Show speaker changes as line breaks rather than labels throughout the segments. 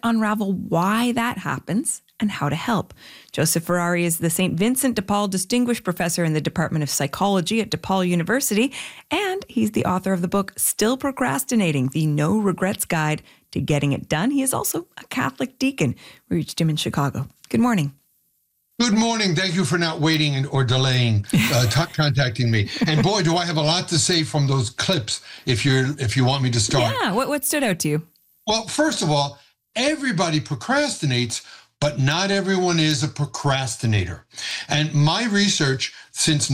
unravel why that happens and how to help. Joseph Ferrari is the St. Vincent de Paul Distinguished Professor in the Department of Psychology at DePaul University, and he's the author of the book Still Procrastinating, the No Regrets Guide to Getting It Done. He is also a Catholic deacon. We reached him in Chicago. Good morning.
Good morning. Thank you for not waiting or delaying contacting me. And boy, do I have a lot to say from those clips if you want me to start.
Yeah, what stood out to you?
Well, first of all, everybody procrastinates, but not everyone is a procrastinator. And my research since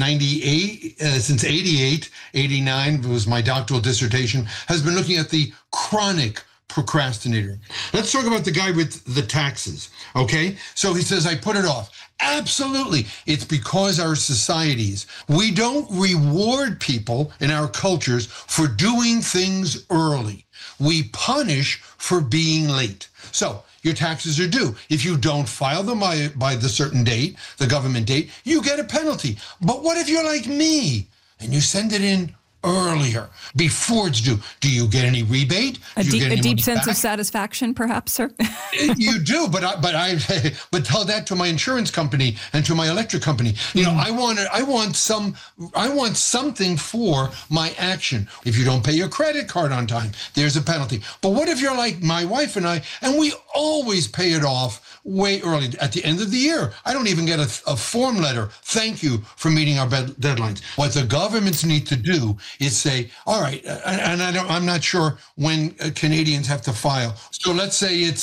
88, 89 was my doctoral dissertation, has been looking at the chronic procrastinator. Let's talk about the guy with the taxes, okay? So he says, I put it off. Absolutely. It's because our societies, we don't reward people in our cultures for doing things early. We punish for being late. So your taxes are due. If you don't file them by the certain date, the government date, you get a penalty. But what if you're like me and you send it in earlier, before it's due? Do you get any rebate?
A deep sense of satisfaction, perhaps, sir?
You do, but tell that to my insurance company and to my electric company. You know, I want something for my action. If you don't pay your credit card on time, there's a penalty. But what if you're like my wife and I, and we always pay it off way early at the end of the year? I don't even get a form letter. Thank you for meeting our deadlines. What the governments need to do is say, all right, and I'm not sure when Canadians have to file. So let's say it's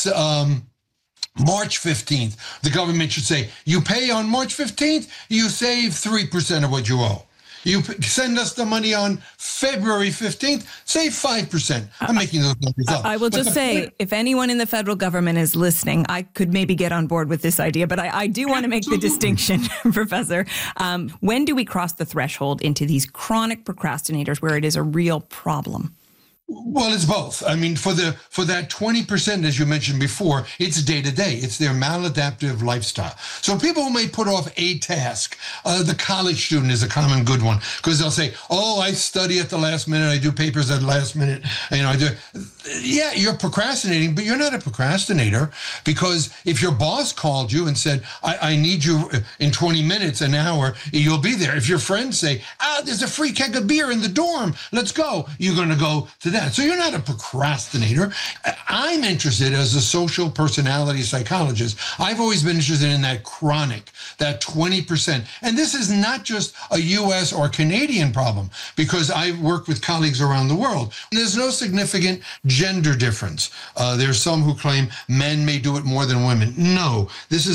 March 15th. The government should say, you pay on March 15th, you save 3% of what you owe. You send us the money on February 15th, save 5%. I'm making those numbers up.
I will just say, if anyone in the federal government is listening, I could maybe get on board with this idea, but I do want to make the distinction, Professor. When do we cross the threshold into these chronic procrastinators where it is a real problem?
Well, it's both. I mean, for that 20%, as you mentioned before, it's day to day. It's their maladaptive lifestyle. So people who may put off a task, the college student is a common good one, because they'll say, oh, I study at the last minute. I do papers at the last minute. You know, yeah, you're procrastinating, but you're not a procrastinator, because if your boss called you and said, I need you in 20 minutes, an hour, you'll be there. If your friends say, there's a free keg of beer in the dorm, let's go, you're going to go to that. So you're not a procrastinator. I'm interested as a social personality psychologist. I've always been interested in that chronic, that 20%. And this is not just a U.S. or Canadian problem, because I work with colleagues around the world. There's no significant gender difference. There's some who claim men may do it more than women. No, this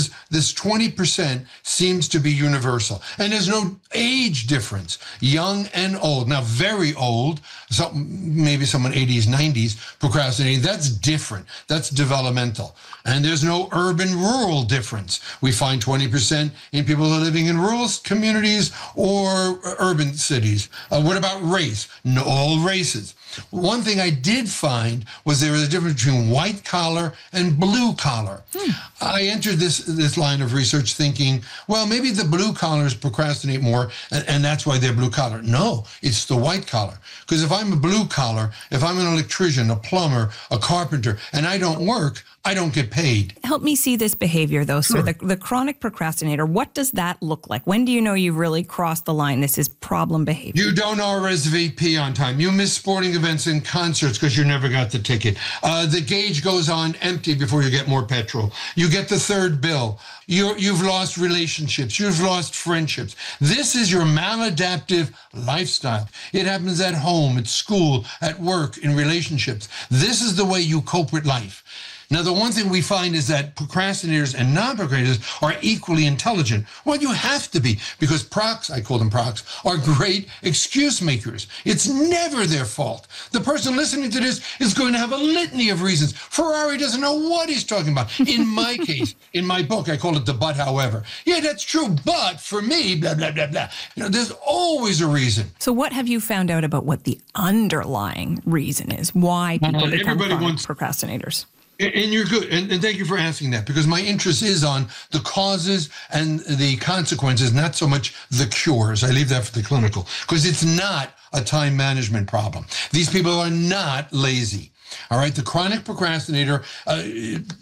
20% seems to be universal. And there's no age difference, young and old. Now, very old, maybe someone 80s, 90s procrastinating, that's different. That's developmental. And there's no urban-rural difference. We find 20% in people who are living in rural communities or urban cities. What about race? No, all races. One thing I did find was there was a difference between white collar and blue collar. I entered this line of research thinking, well, maybe the blue collars procrastinate more, and that's why they're blue collar. No, it's the white collar. Because if I'm a blue collar, if I'm an electrician, a plumber, a carpenter, and I don't work, I don't get paid.
Help me see this behavior, though, sir. Sure. The chronic procrastinator, what does that look like? When do you know you've really crossed the line? This is problem behavior.
You don't RSVP on time. You miss sporting events and concerts because you never got the ticket. The gauge goes on empty before you get more petrol. You get the third bill. You've lost relationships. You've lost friendships. This is your maladaptive lifestyle. It happens at home, at school, at work, in relationships. This is the way you cope with life. Now, the one thing we find is that procrastinators and non-procrastinators are equally intelligent. Well, you have to be, because procs, I call them procs, are great excuse makers. It's never their fault. The person listening to this is going to have a litany of reasons. Ferrari doesn't know what he's talking about. In my case, in my book, I call it the but however. Yeah, that's true, but for me, blah, blah, blah, blah. You know, there's always a reason.
So what have you found out about what the underlying reason is? Why people become chronic procrastinators?
And you're good. And thank you for asking that, because my interest is on the causes and the consequences, not so much the cures. I leave that for the clinical, because it's not a time management problem. These people are not lazy. All right. The chronic procrastinator,